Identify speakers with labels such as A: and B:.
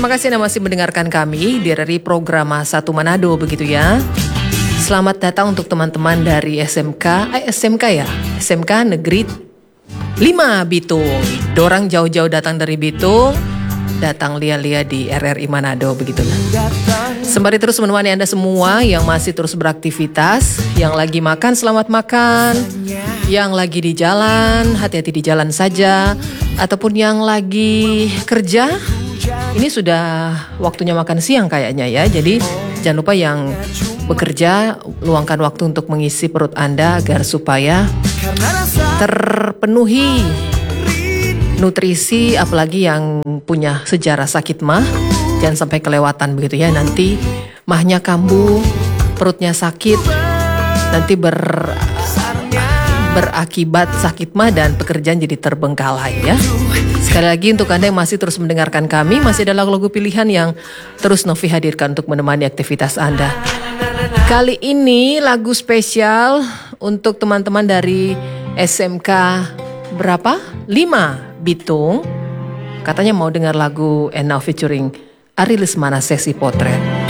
A: Terima kasih Anda masih mendengarkan kami dari program Satu Manado begitu ya. Selamat datang untuk teman-teman dari SMK Negeri 5 Bitung. Dorang jauh-jauh datang dari Bitung, datang lia-lia di RRI Manado begitulah. Sembari terus menemani Anda semua yang masih terus beraktivitas, yang lagi makan selamat makan, yang lagi di jalan hati-hati di jalan saja, ataupun yang lagi kerja. Ini sudah waktunya makan siang kayaknya ya. Jadi jangan lupa yang bekerja luangkan waktu untuk mengisi perut Anda agar supaya terpenuhi nutrisi, apalagi yang punya sejarah sakit mah. Jangan sampai kelewatan begitu ya. Nanti mahnya kambuh, perutnya sakit, nanti berakibat sakit mah dan pekerjaan jadi terbengkalai ya. Sekali lagi untuk Anda yang masih terus mendengarkan kami, masih ada lagu-lagu pilihan yang terus Novi hadirkan untuk menemani aktivitas Anda. Kali ini lagu spesial untuk teman-teman dari SMK berapa? 5 Bitung. Katanya mau dengar lagu And Now featuring Ari Lesmana Sesi Potret.